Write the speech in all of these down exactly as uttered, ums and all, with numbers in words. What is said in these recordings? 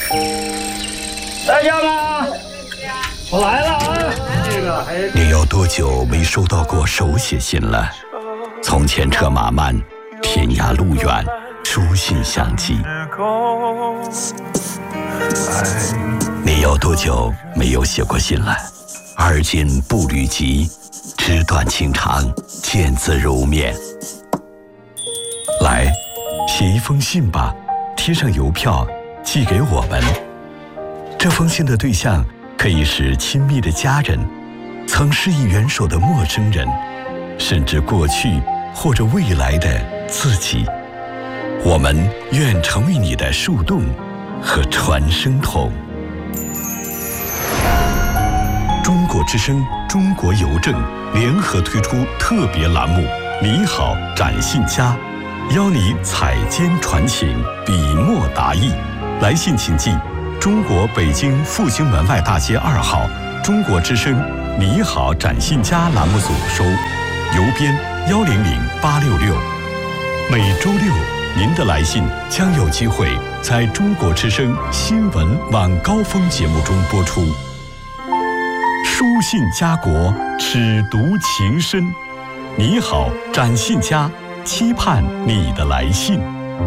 在家吗？我来了啊！这个还你有多久没收到过手写信了？从前车马慢，天涯路远，书信相寄。你有多久没有写过信了？而今步履急，纸短情长，见字如面。来，写一封信吧，贴上邮票，寄给我们。这封信的对象可以是亲密的家人，曾施以援手的陌生人，甚至过去或者未来的自己。我们愿成为你的树洞和传声筒。中国之声、中国邮政联合推出特别栏目“你好，展信佳”，邀你采笺传情，笔墨达意。来信请寄中国北京复兴门外大街二号中国之声“你好，展信佳”栏目组收，邮编幺零零八六六。每周六，您的来信将有机会在中国之声新闻晚高峰节目中播出。书信家国，尺读情深。你好，展信佳，期盼你的来信。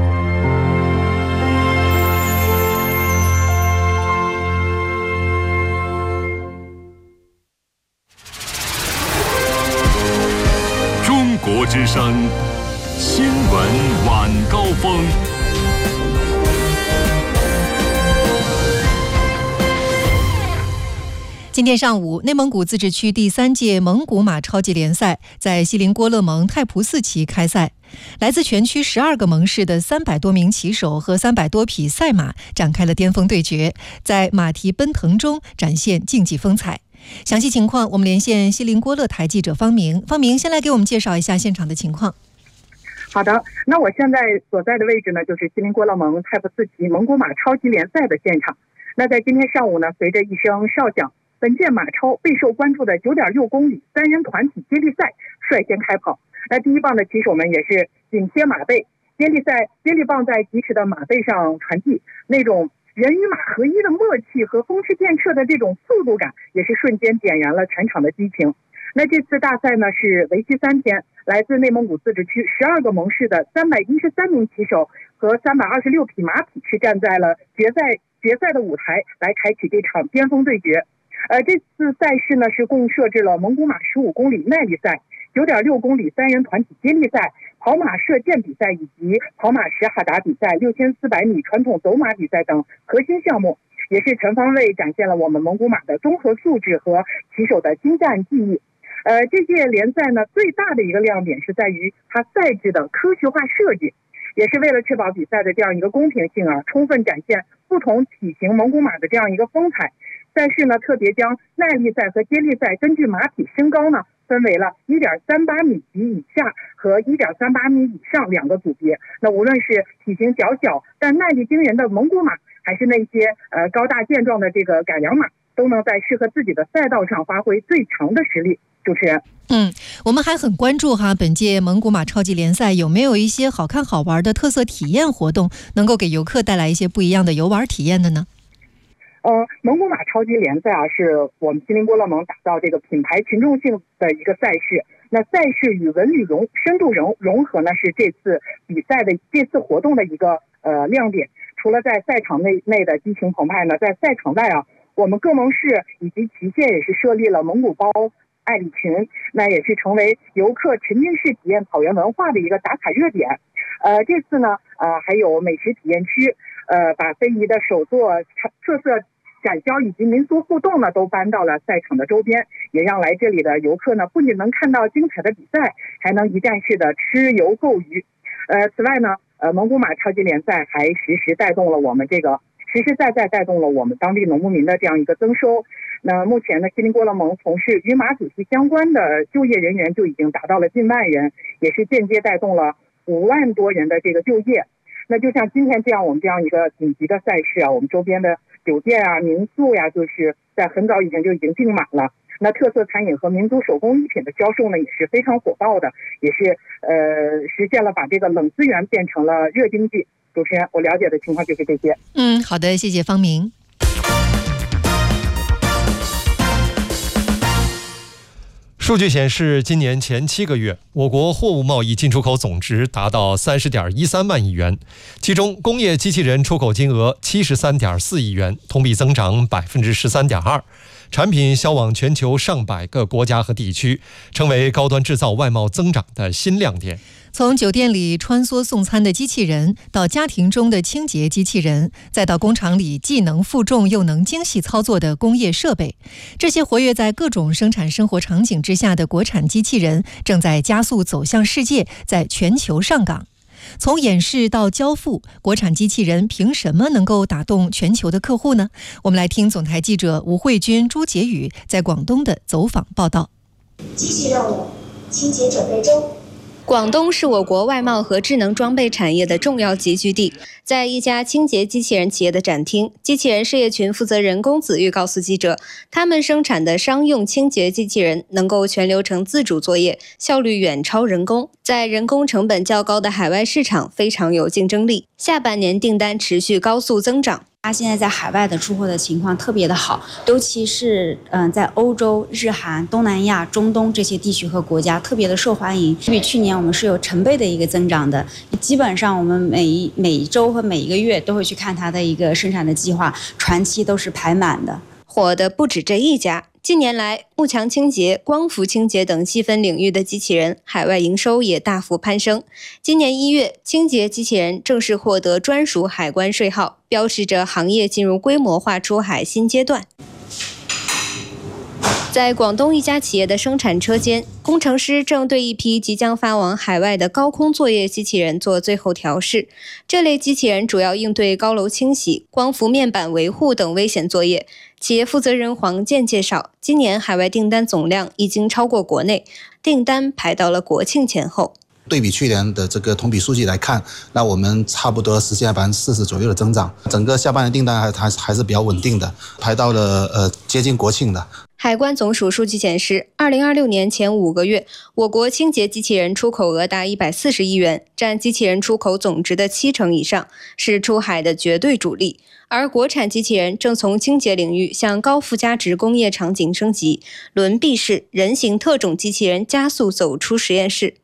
中国之声新闻晚高峰。 今天上午，内蒙古自治区第三届蒙古马超级联赛在锡林郭勒盟太仆寺旗开赛。来自全区十二个盟市的三百多名骑手和三百多匹赛马展开了巅峰对决，在马蹄奔腾中展现竞技风采。详细情况，我们连线锡林郭勒台记者方明。方明，先来给我们介绍一下现场的情况。 好的，那我现在所在的位置呢，就是锡林郭勒盟太仆寺旗蒙古马超级联赛的现场。那在今天上午呢，随着一声哨响，本届马超备受关注的 九点六公里三人团体接力赛率先开跑。那第一棒的骑手们也是紧贴马背，接力赛接力棒在疾驰的马背上传递，那种人与马合一的默契和风驰电掣的这种速度感，也是瞬间点燃了全场的激情。那这次大赛呢是为期三天，来自内蒙古自治区十二个盟市的三百一十三名骑手和三百二十六匹马匹是站在了决赛决赛的舞台，来开启这场巅峰对决。呃，这次赛事呢是共设置了蒙古马十五公里耐力赛、九点六公里三人团体接力赛、跑马射箭比赛以及跑马什哈达比赛、六千四百米传统走马比赛等核心项目，也是全方位展现了我们蒙古马的综合素质和骑手的精湛技艺。呃，这届联赛呢最大的一个亮点是在于它赛制的科学化设计，也是为了确保比赛的这样一个公平性啊，充分展现不同体型蒙古马的这样一个风采。赛事呢特别将耐力赛和接力赛根据马匹身高呢分为了 一点三八米及以下和 一点三八米以上两个组别。那无论是体型较小但耐力惊人的蒙古马，还是那些呃高大健壮的这个改良马，都能在适合自己的赛道上发挥最强的实力。主持人， 嗯，我们还很关注哈，本届蒙古马超级联赛有没有一些好看好玩的特色体验活动，能够给游客带来一些不一样的游玩体验的呢？ 呃，蒙古马超级联赛啊，是我们锡林郭勒盟打造这个品牌群众性的一个赛事。那赛事与文旅融深度融融合呢，是这次比赛的这次活动的一个呃亮点。除了在赛场内内的激情澎湃呢，在赛场外啊，我们各盟市以及旗县也是设立了蒙古包爱侣群，那也是成为游客沉浸式体验草原文化的一个打卡热点。呃，这次呢，呃，还有美食体验区，呃，把非遗的手作特色展销以及民俗互动呢，都搬到了赛场的周边，也让来这里的游客呢，不仅能看到精彩的比赛，还能一站式的吃游购娱。呃，此外呢，呃，蒙古马超级联赛还实时带动了我们这个实实在在带动了我们当地农牧民的这样一个增收。那目前呢，锡林郭勒盟从事与马主题相关的就业人员就已经达到了近万人，也是间接带动了五万多人的这个就业。那就像今天这样我们这样一个紧急的赛事啊，我们周边的酒店啊、民宿呀、啊，就是在很早以前就已经订满了。那特色餐饮和民族手工艺品的销售呢，也是非常火爆的，也是呃实现了把这个冷资源变成了热经济。 主持人，我了解的情况就是这些。 嗯，好的，谢谢方明。 数据显示，今年前七个月，我国货物贸易进出口总值达到三十点一三万亿元，其中工业机器人出口金额七十三点四亿元，同比增长百分之十三点二。产品销往全球上百个国家和地区，成为高端制造外贸增长的新亮点。 从酒店里穿梭送餐的机器人，到家庭中的清洁机器人，再到工厂里既能负重又能精细操作的工业设备，这些活跃在各种生产生活场景之下的国产机器人，正在加速走向世界，在全球上岗。从演示到交付，国产机器人凭什么能够打动全球的客户呢？我们来听总台记者吴慧君、朱杰宇在广东的走访报道。 继续任务，清洁准备中。 广东是我国外贸和智能装备产业的重要集聚地。在一家清洁机器人企业的展厅，机器人事业群负责人龚子玉告诉记者，他们生产的商用清洁机器人能够全流程自主作业，效率远超人工，在人工成本较高的海外市场非常有竞争力。下半年订单持续高速增长。 它现在在海外的出货的情况特别的好，尤其是嗯、呃，在欧洲、日韩、东南亚、中东这些地区和国家特别的受欢迎，比去年我们是有成倍的一个增长的。基本上我们每一每一周和每一个月都会去看它的一个生产的计划，船期都是排满的。 火的不止这一家。近年来，幕墙清洁、光伏清洁等细分领域的机器人海外营收也大幅攀升。今年一月，清洁机器人正式获得专属海关税号，标示着行业进入规模化出海新阶段。在广东一家企业的生产车间，工程师正对一批即将发往海外的高空作业机器人做最后调试。这类机器人主要应对高楼清洗、光伏面板维护等危险作业。企业负责人黄健介绍，今年海外订单总量已经超过国内，订单排到了国庆前后。 对比去年的这个同比数据来看，那我们差不多实现了百分之四十左右的增长，整个下半年订单还还还是比较稳定的，排到了呃接近国庆的。 海关总署数据显示，二零二六年前五个月，我国清洁机器人出口额达一百四十亿元，占机器人出口总值的七成以上，是出海的绝对主力。而国产机器人正从清洁领域向高附加值工业场景升级，轮臂式人形特种机器人加速走出实验室。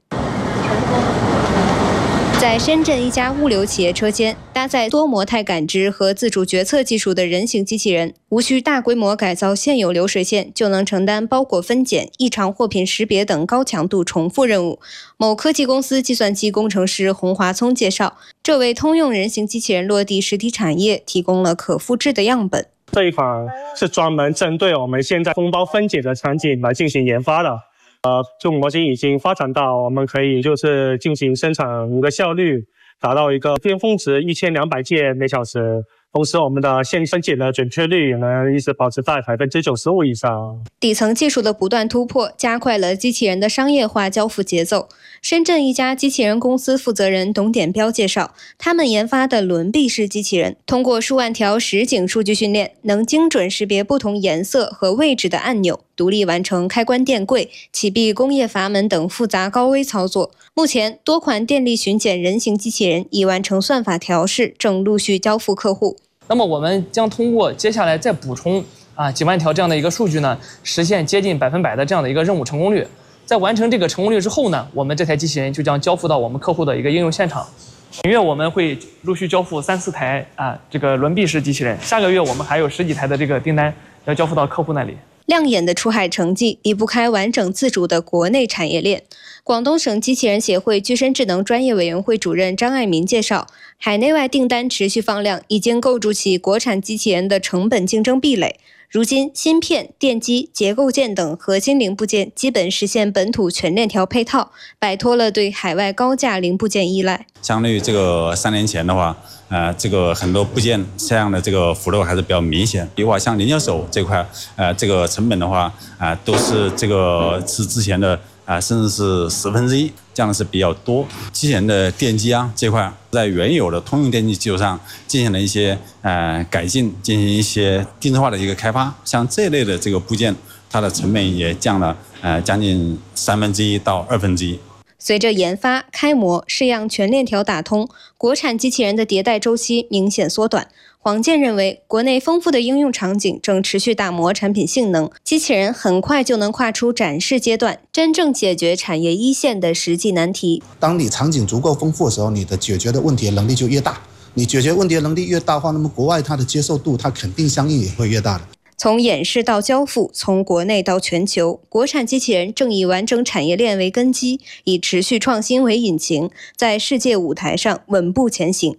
在深圳一家物流企业车间，搭载多模态感知和自主决策技术的人形机器人，无需大规模改造现有流水线，就能承担包裹分拣、异常货品识别等高强度重复任务。某科技公司计算机工程师洪华聪介绍，这为通用人形机器人落地实体产业提供了可复制的样本。 这一款是专门针对我们现在封包分解的场景来进行研发的。呃，这种模型已经发展到我们可以就是进行生产的效率达到一个巅峰值一千两百件每小时，同时我们的线分解的准确率能一直保持在百分之九十五以上。 底层技术的不断突破，加快了机器人的商业化交付节奏。深圳一家机器人公司负责人董典彪介绍，他们研发的轮臂式机器人，通过数万条实景数据训练，能精准识别不同颜色和位置的按钮，独立完成开关电柜、启闭工业阀门等复杂高危操作。目前，多款电力巡检人形机器人已完成算法调试，正陆续交付客户。 那么我们将通过接下来再补充啊几万条这样的一个数据呢，实现接近百分百的这样的一个任务成功率。在完成这个成功率之后呢，我们这台机器人就将交付到我们客户的一个应用现场。本月我们会陆续交付三四台啊这个轮臂式机器人，下个月我们还有十几台的这个订单要交付到客户那里。 亮眼的出海成绩离不开完整自主的国内产业链。广东省机器人协会具身智能专业委员会主任张爱民介绍，海内外订单持续放量，已经构筑起国产机器人的成本竞争壁垒。如今，芯片、电机、结构件等核心零部件基本实现本土全链条配套，摆脱了对海外高价零部件依赖。 相对于这个三年前的话，呃，这个很多部件这样的这个幅度还是比较明显。比如话像零件手这块，呃，这个成本的话，啊、呃，都是这个是之前的啊、呃，甚至是十分之一，这样的是比较多。机器人的电机啊这块，在原有的通用电机基础上进行了一些呃改进，进行一些定制化的一个开发。像这类的这个部件，它的成本也降了呃将近三分之一到二分之一。 随着研发、开模、试样全链条打通，国产机器人的迭代周期明显缩短。黄健认为，国内丰富的应用场景正持续打磨产品性能，机器人很快就能跨出展示阶段，真正解决产业一线的实际难题。 当你场景足够丰富的时候，你的解决的问题的能力就越大。你解决问题的能力越大的话，那么国外它的接受度，它肯定相应也会越大的。 从演示到交付，从国内到全球，国产机器人正以完整产业链为根基，以持续创新为引擎，在世界舞台上稳步前行。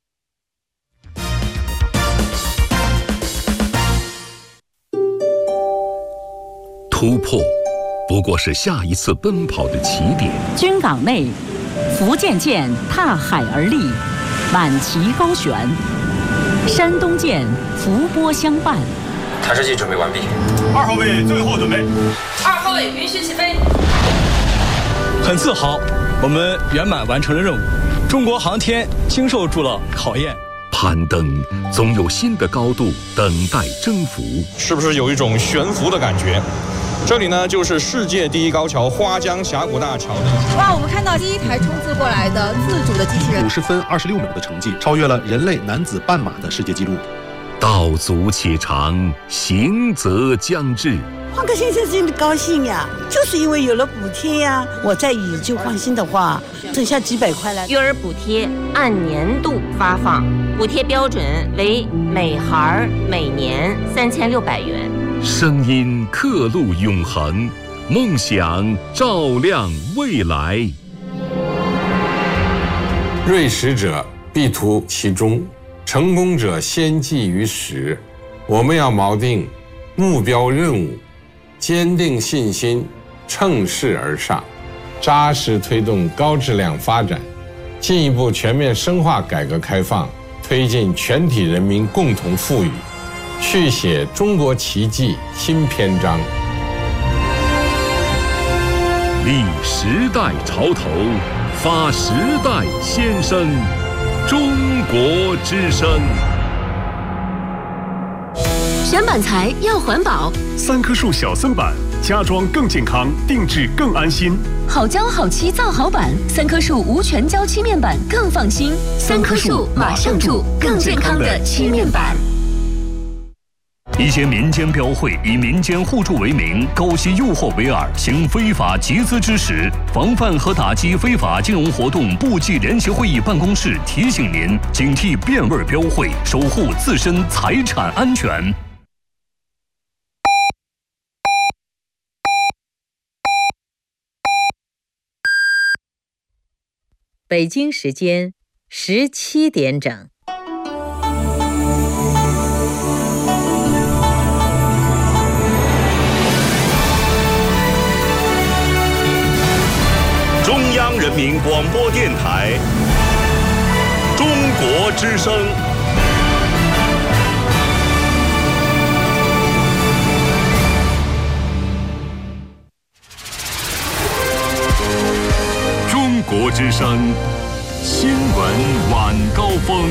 突破不过是下一次奔跑的起点。 军港内，福建舰踏海而立，满旗高悬；山东舰伏波相伴。 探视器准备完毕， 二号位最后准备。 二号位允许起飞。 很自豪，我们圆满完成了任务。中国航天经受住了考验。 攀登总有新的高度等待征服， 是不是有一种悬浮的感觉？这里呢，就是世界第一高桥花江峡谷大桥的。 哇，我们看到第一台冲刺过来的自主的机器人， 五十分二十六秒的成绩，超越了人类男子半马的世界纪录。 道阻且长，行则将至。 换个先生真的高兴呀，就是因为有了补贴呀。我再以旧换新的话，剩下几百块了。 育儿补贴按年度发放，补贴标准为每孩每年三千六百元。 声音刻录永恒，梦想照亮未来。 锐实者必图其中，成功者先记于始。我们要锚定目标任务，坚定信心，乘势而上，扎实推动高质量发展，进一步全面深化改革开放，推进全体人民共同富裕，续写中国奇迹新篇章。 立时代潮头，发时代先声，中国之声。 选板材要环保， 三棵树小森板，家装更健康，定制更安心。 好胶好漆造好板，三棵树无全胶漆面板更放心。三棵树马上住更健康的漆面板。 一些民间标会以民间互助为名，勾结诱惑为饵，行非法集资之实。防范和打击非法金融活动部际联席会议办公室提醒您：警惕变味标会，守护自身财产安全。 北京时间十七点整。 中央人民广播电台，中国之声。中国之声，新闻晚高峰。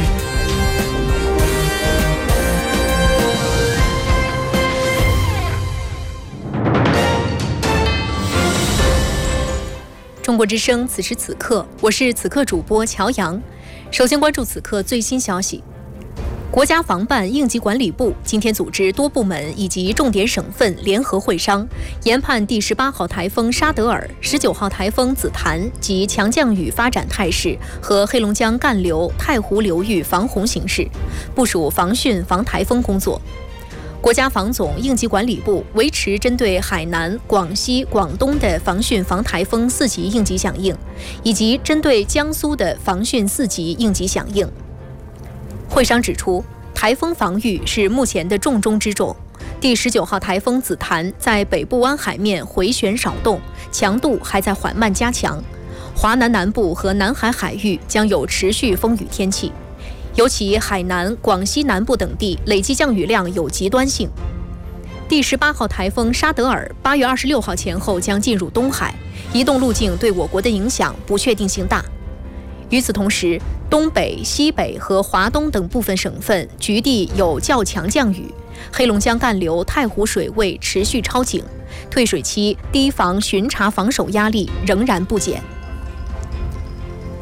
中国之声，此时此刻，我是此刻主播乔阳。首先关注此刻最新消息。国家防办应急管理部今天组织多部门以及重点省份联合会商，研判第十八号台风沙德尔、十九号台风紫檀及强降雨发展态势和黑龙江干流、太湖流域防洪形势，部署防汛防台风工作。国家防总应急管理部维持针对海南、广西、广东的防汛防台风四级应急响应，以及针对江苏的防汛四级应急响应。会商指出，台风防御是目前的重中之重。第十九号台风紫檀在北部湾海面回旋扰动，强度还在缓慢加强。华南南部和南海海域将有持续风雨天气。尤其海南、广西南部等地累计降雨量有极端性。第十八号台风沙德尔八月二十六号前后将进入东海，移动路径对我国的影响不确定性大。与此同时，东北、西北和华东等部分省份局地有较强降雨，黑龙江干流、太湖水位持续超警，退水期堤防巡查防守压力仍然不减。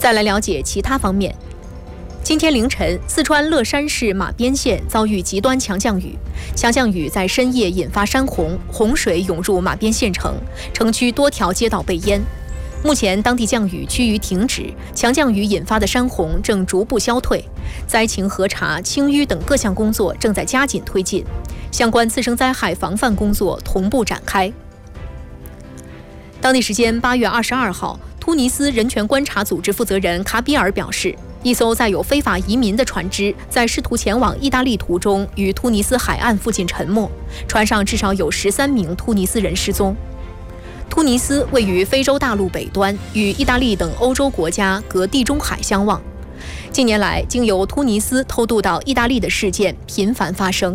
再来了解其他方面。今天凌晨，四川乐山市马边县遭遇极端强降雨，强降雨在深夜引发山洪，洪水涌入马边县城，城区多条街道被淹。目前当地降雨趋于停止，强降雨引发的山洪正逐步消退，灾情核查、清淤等各项工作正在加紧推进，相关次生灾害防范工作同步展开。当地时间八月二十二号，突尼斯人权观察组织负责人卡比尔表示，一艘载有非法移民的船只在试图前往意大利途中于突尼斯海岸附近沉没，船上至少有十三名突尼斯人失踪。突尼斯位于非洲大陆北端，与意大利等欧洲国家隔地中海相望。近年来，经由突尼斯偷渡到意大利的事件频繁发生。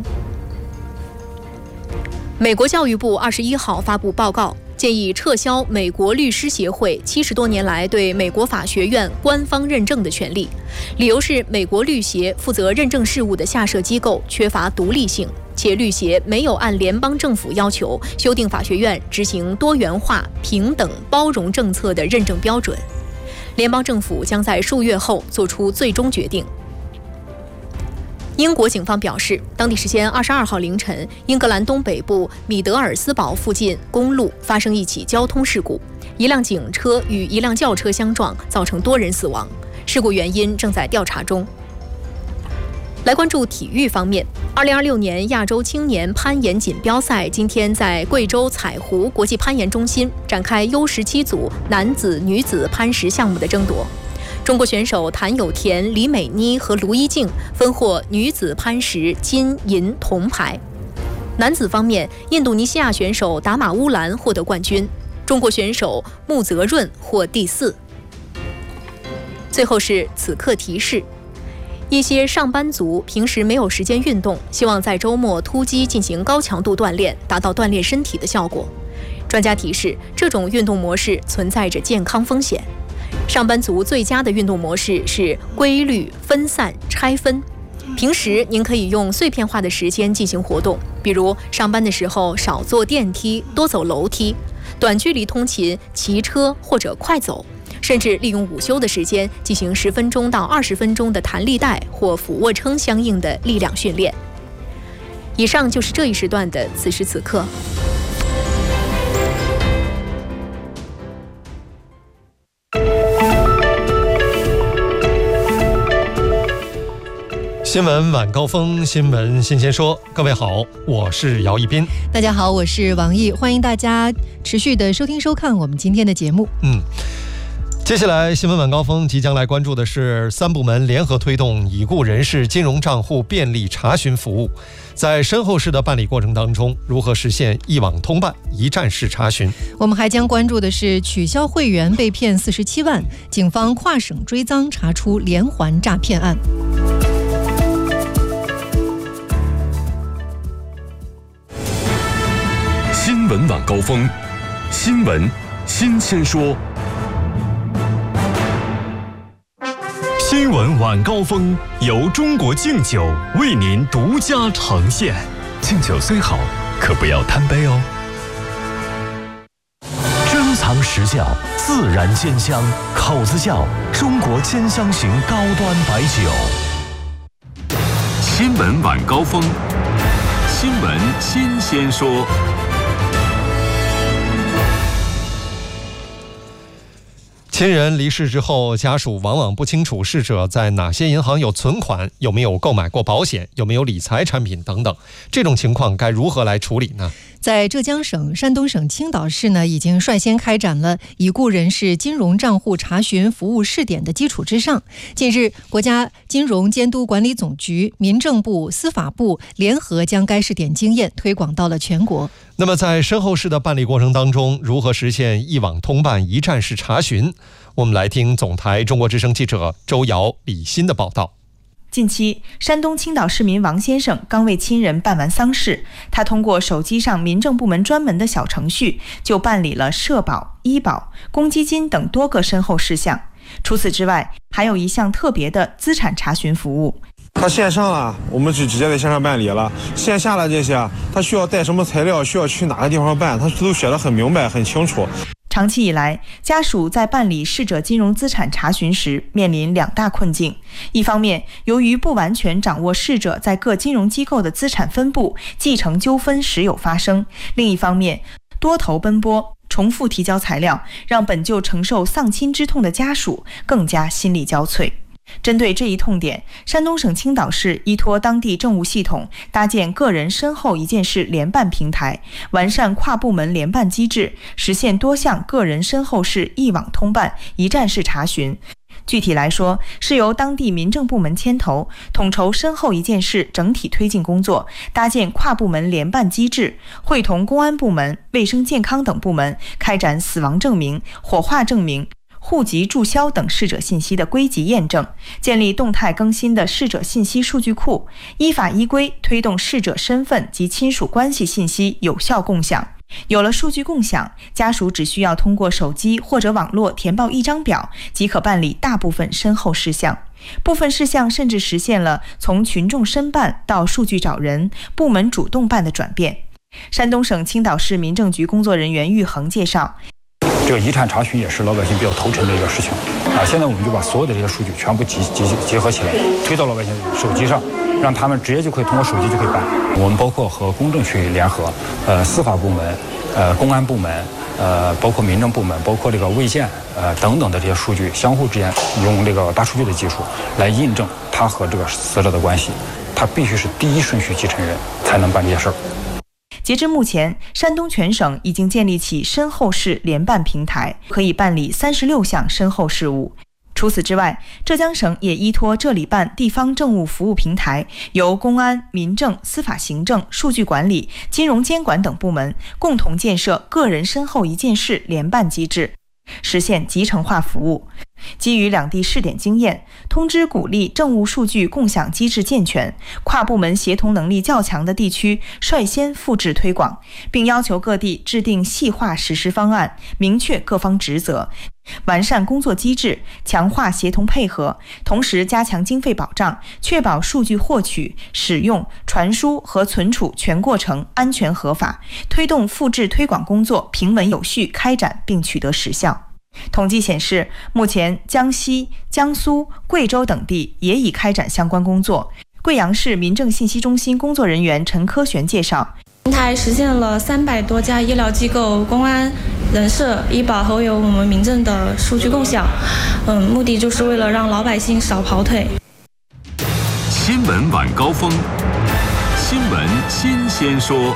美国教育部二十一号发布报告，建议撤销美国律师协会七十多年来对美国法学院官方认证的权利，理由是美国律协负责认证事务的下设机构缺乏独立性，且律协没有按联邦政府要求修订法学院执行多元化、平等、包容政策的认证标准。联邦政府将在数月后做出最终决定。英国警方表示，当地时间二十二号凌晨，英格兰东北部米德尔斯堡附近公路发生一起交通事故，一辆警车与一辆轿车相撞，造成多人死亡。事故原因正在调查中。来关注体育方面，二零二六年亚洲青年攀岩锦标赛今天在贵州彩湖国际攀岩中心展开 U 十七 组男子、女子攀石项目的争夺。中国选手谭友田、李美妮和卢一静分获女子攀石金银铜牌。男子方面，印度尼西亚选手达马乌兰获得冠军，中国选手穆泽润获第四。最后是此刻提示：一些上班族平时没有时间运动，希望在周末突击进行高强度锻炼，达到锻炼身体的效果。专家提示，这种运动模式存在着健康风险。上班族最佳的运动模式是规律、分散、拆分。平时您可以用碎片化的时间进行活动，比如上班的时候少坐电梯，多走楼梯；短距离通勤，骑车或者快走，甚至利用午休的时间进行十分钟到二十分钟的弹力带或俯卧撑相应的力量训练。以上就是这一时段的此时此刻。 新闻晚高峰，新闻新鲜说。各位好，我是姚一斌。 大家好，我是王毅。欢迎大家持续的收听收看我们今天的节目。 嗯，接下来新闻晚高峰即将来关注的是三部门联合推动已故人士金融账户便利查询服务，在身后事的办理过程当中，如何实现一网通办、一站式查询。 我们还将关注的是取消会员被骗四十七万，警方跨省追赃查出连环诈骗案。 新闻晚高峰，新闻新鲜说。新闻晚高峰由中国敬酒为您独家呈现。敬酒虽好，可不要贪杯哦。珍藏实窖，自然鲜香，口子窖，中国兼香型高端白酒。新闻晚高峰，新闻新鲜说。 亲人离世之后，家属往往不清楚逝者在哪些银行有存款，有没有购买过保险，有没有理财产品等等。这种情况该如何来处理呢？ 在浙江省、山东省青岛市呢，已经率先开展了已故人士金融账户查询服务试点的基础之上，近日，国家金融监督管理总局、民政部、司法部联合将该试点经验推广到了全国。 那么在身后事的办理过程当中，如何实现一网通办、一站式查询？我们来听总台中国之声记者周瑶、李欣的报道。 近期，山东青岛市民王先生刚为亲人办完丧事，他通过手机上民政部门专门的小程序，就办理了社保、医保、公积金等多个身后事项。除此之外，还有一项特别的资产查询服务。 他线上了，我们就直接在线上办理了。线下的这些，他需要带什么材料，需要去哪个地方办，他都写得很明白、很清楚。 长期以来，家属在办理逝者金融资产查询时面临两大困境。一方面，由于不完全掌握逝者在各金融机构的资产分布，继承纠纷时有发生；另一方面，多头奔波，重复提交材料，让本就承受丧亲之痛的家属更加心力交瘁。针对这一痛点，山东省青岛市依托当地政务系统，搭建个人身后一件事联办平台，完善跨部门联办机制，实现多项个人身后事一网通办、一站式查询。具体来说，是由当地民政部门牵头，统筹身后一件事整体推进工作，搭建跨部门联办机制，会同公安部门、卫生健康等部门，开展死亡证明、火化证明、户籍注销等逝者信息的归集验证，建立动态更新的逝者信息数据库，依法依规推动逝者身份及亲属关系信息有效共享。有了数据共享，家属只需要通过手机或者网络填报一张表，即可办理大部分身后事项。部分事项甚至实现了从群众申办到数据找人、部门主动办的转变。山东省青岛市民政局工作人员玉恒介绍， 这个遗产查询也是老百姓比较头沉的一个事情啊！现在我们就把所有的这些数据全部集集结合起来，推到老百姓手机上，让他们直接就可以通过手机就可以办。我们包括和公证去联合，呃，司法部门、呃，公安部门、呃，包括民政部门，包括这个卫健呃等等的这些数据，相互之间用这个大数据的技术来印证他和这个死者的关系，他必须是第一顺序继承人才能办这些事儿。 截至目前，山东全省已经建立起身后事联办平台，可以办理三十六项身后事务。除此之外，浙江省也依托浙理办地方政务服务平台，由公安、民政、司法行政、数据管理、金融监管等部门共同建设个人身后一件事联办机制，实现集成化服务。基于两地试点经验，通知鼓励政务数据共享机制健全，跨部门协同能力较强的地区率先复制推广，并要求各地制定细化实施方案，明确各方职责，完善工作机制，强化协同配合，同时加强经费保障，确保数据获取、使用、传输和存储全过程安全合法，推动复制推广工作平稳有序开展并取得实效。统计显示，目前江西、江苏、贵州等地也已开展相关工作。贵阳市民政信息中心工作人员陈科璇介绍， 平台实现了三百多家医疗机构、公安、人社、医保和有我们民政的数据共享，嗯，目的就是为了让老百姓少跑腿。 新闻晚高峰，新闻新鲜说。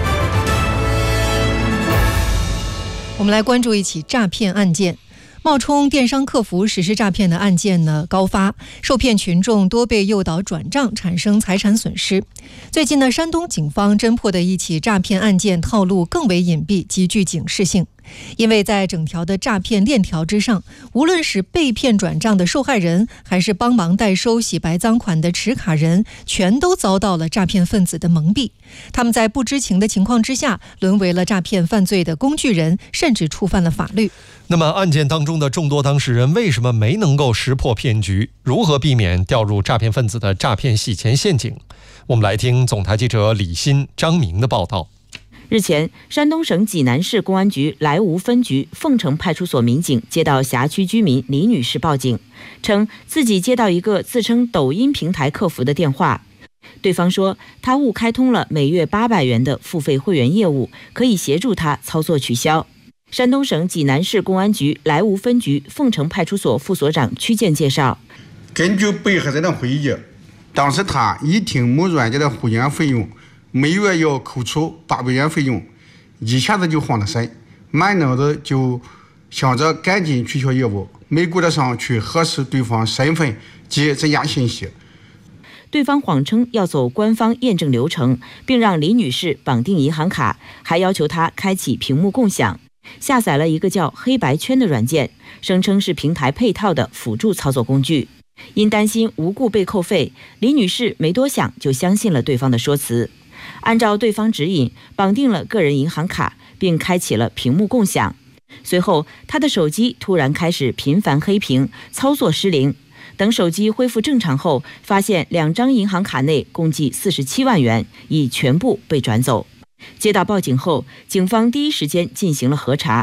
我们来关注一起诈骗案件。冒充电商客服实施诈骗的案件呢高发，受骗群众多被诱导转账，产生财产损失。最近呢，山东警方侦破的一起诈骗案件套路更为隐蔽，极具警示性。因为在整条的诈骗链条之上，无论是被骗转账的受害人，还是帮忙代收洗白赃款的持卡人，全都遭到了诈骗分子的蒙蔽。他们在不知情的情况之下，沦为了诈骗犯罪的工具人，甚至触犯了法律。 那么案件当中的众多当事人为什么没能够识破骗局？如何避免掉入诈骗分子的诈骗洗钱陷阱？我们来听总台记者李欣、张明的报道。 日前，山东省济南市公安局莱芜分局凤城派出所民警接到辖区居民李女士报警，称自己接到一个自称抖音平台客服的电话，对方说他误开通了每月八百元的付费会员业务，可以协助他操作取消。山东省济南市公安局莱芜分局凤城派出所副所长曲建介绍， 根据被害人的回忆，当时他一听某软件的会员费用每月要扣除八百元费用，一下子就慌了神，满脑子就想着赶紧取消业务，没顾得上去核实对方身份及增加信息。 对方谎称要走官方验证流程，并让李女士绑定银行卡，还要求她开启屏幕共享，下载了一个叫黑白圈的软件，声称是平台配套的辅助操作工具。因担心无故被扣费，李女士没多想就相信了对方的说辞。按照对方指引，绑定了个人银行卡，并开启了屏幕共享。随后，他的手机突然开始频繁黑屏，操作失灵。等手机恢复正常后，发现两张银行卡内共计四十七万元，已全部被转走。接到报警后，警方第一时间进行了核查，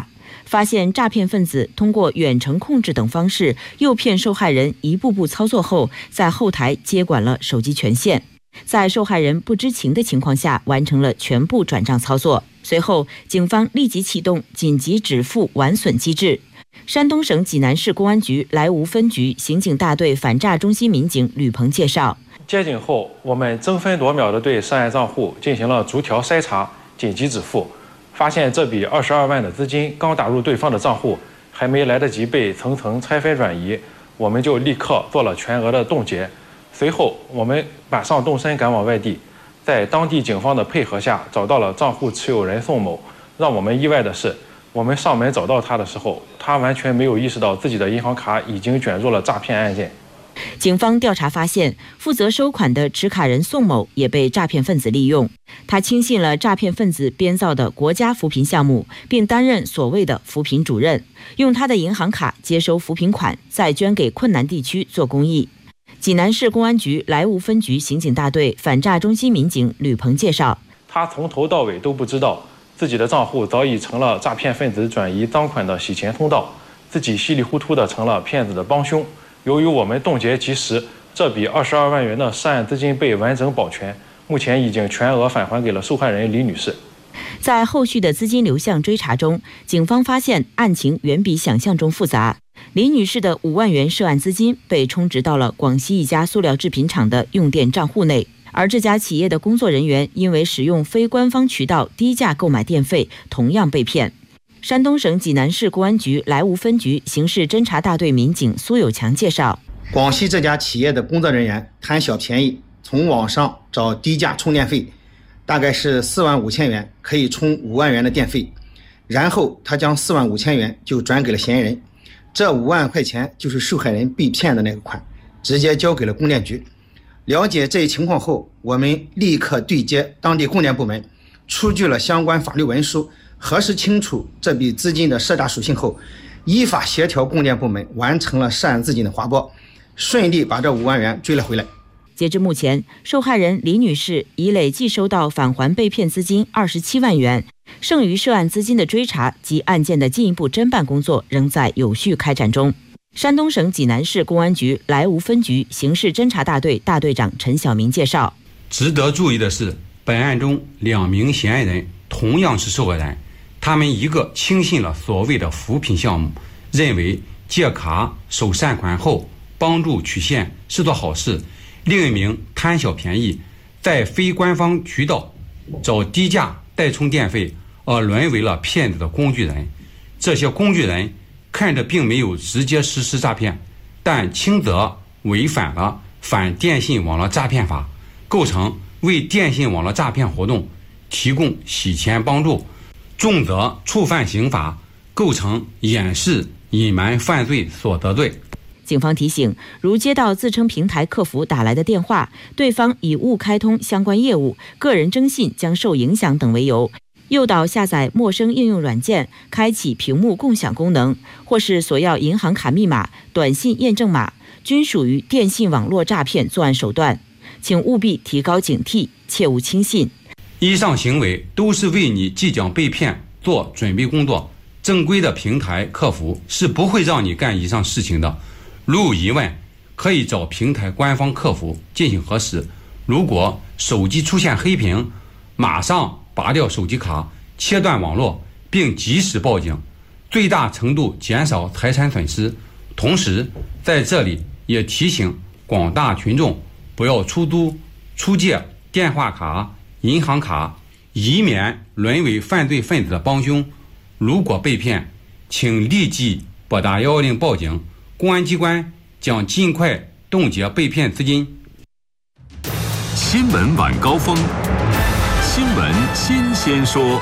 发现诈骗分子通过远程控制等方式诱骗受害人一步步操作后，在后台接管了手机权限，在受害人不知情的情况下完成了全部转账操作。随后警方立即启动紧急止付完损机制。山东省济南市公安局莱芜分局刑警大队反诈中心民警吕鹏介绍， 接警后，我们争分夺秒地对涉案账户进行了逐条筛查、紧急止付，发现这笔二十二万的资金刚打入对方的账户，还没来得及被层层拆分转移，我们就立刻做了全额的冻结。随后，我们马上动身赶往外地，在当地警方的配合下，找到了账户持有人宋某。让我们意外的是，我们上门找到他的时候，他完全没有意识到自己的银行卡已经卷入了诈骗案件。 警方调查发现，负责收款的持卡人宋某也被诈骗分子利用，他轻信了诈骗分子编造的国家扶贫项目，并担任所谓的扶贫主任，用他的银行卡接收扶贫款，再捐给困难地区做公益。济南市公安局莱芜分局刑警大队反诈中心民警吕鹏介绍， 他从头到尾都不知道自己的账户早已成了诈骗分子转移赃款的洗钱通道，自己稀里糊涂的成了骗子的帮凶。由于我们冻结及时，这笔二十二万元的涉案资金被完整保全，目前已经全额返还给了受害人李女士。 在后续的资金流向追查中，警方发现案情远比想象中复杂。李女士的五万元涉案资金被充值到了广西一家塑料制品厂的用电账户内，而这家企业的工作人员因为使用非官方渠道低价购买电费，同样被骗。山东省济南市公安局莱芜分局刑事侦查大队民警苏有强介绍， 广西这家企业的工作人员贪小便宜，从网上找低价充电费，大概是四万五千元可以充五万元的电费，然后他将四万五千元就转给了嫌疑人，这五万块钱就是受害人被骗的那个款，直接交给了供电局。了解这一情况后，我们立刻对接当地供电部门，出具了相关法律文书，核实清楚这笔资金的涉诈属性后，依法协调供电部门完成了涉案资金的划拨，顺利把这五万元追了回来。 截至目前，受害人李女士已累计收到返还被骗资金二十七万元，剩余涉案资金的追查及案件的进一步侦办工作仍在有序开展中。山东省济南市公安局莱芜分局刑事侦查大队大队长陈晓明介绍， 值得注意的是，本案中两名嫌疑人同样是受害人，他们一个轻信了所谓的扶贫项目，认为借卡收善款后帮助取现是做好事；另一名贪小便宜，在非官方渠道找低价代充电费，而沦为了骗子的工具人。这些工具人看着并没有直接实施诈骗，但轻则违反了反电信网络诈骗法，构成为电信网络诈骗活动提供洗钱帮助；重则触犯刑法，构成掩饰隐瞒犯罪所得罪。 警方提醒，如接到自称平台客服打来的电话，对方以误开通相关业务、个人征信将受影响等为由，诱导下载陌生应用软件，开启屏幕共享功能，或是索要银行卡密码、短信验证码，均属于电信网络诈骗作案手段，请务必提高警惕，切勿轻信。 以上行为都是为你即将被骗做准备工作，正规的平台客服是不会让你干以上事情的。如有疑问，可以找平台官方客服进行核实。如果手机出现黑屏，马上拔掉手机卡，切断网络，并及时报警，最大程度减少财产损失。同时，在这里也提醒广大群众不要出租、出借电话卡、银行卡，以免沦为犯罪分子的帮凶。如果被骗，请立即拨打一一零报警，公安机关将尽快冻结被骗资金。 新闻晚高峰，新闻新鲜说。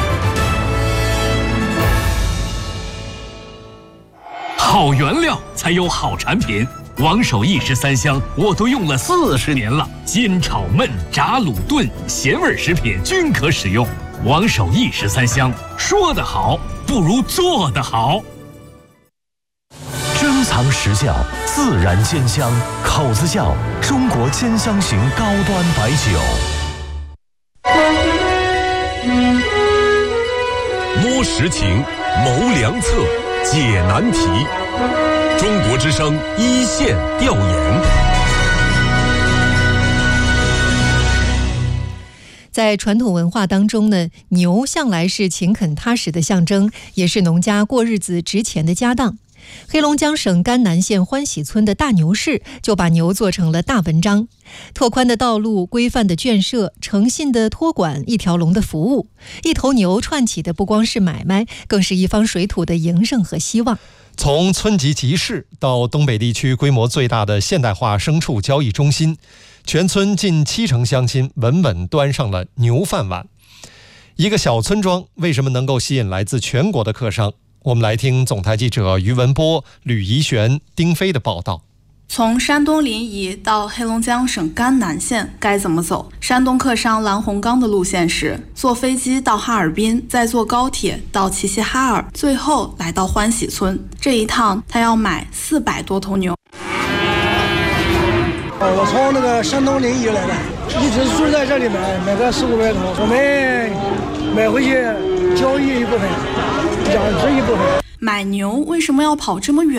好原料才有好产品，王守义十三香我都用了四十年了，煎炒焖炸卤炖咸味食品均可使用。王守义十三香，说得好不如做得好。 珍藏实窖，自然煎香，口子窖，中国煎香型高端白酒。 摸实情，谋良策，解难题。中国之声一线调研。 在传统文化当中呢，牛向来是勤恳踏实的象征，也是农家过日子值钱的家当。黑龙江省甘南县欢喜村的大牛市就把牛做成了大文章，拓宽的道路、规范的圈舍、诚信的托管、一条龙的服务，一头牛串起的不光是买卖，更是一方水土的营生和希望。 从村级集市到东北地区规模最大的现代化牲畜交易中心，全村近七成乡亲稳稳端上了牛饭碗。一个小村庄为什么能够吸引来自全国的客商？我们来听总台记者于文波、吕怡璇、丁飞的报道。 从山东临沂到黑龙江省甘南县该怎么走？山东客商蓝洪刚的路线是坐飞机到哈尔滨，再坐高铁到齐齐哈尔，最后来到欢喜村。这一趟他要买四百多头牛。 我从那个山东临沂来的，一直住在这里买，买个四五百头，我们买回去交易一部分，养殖一部分。 买牛为什么要跑这么远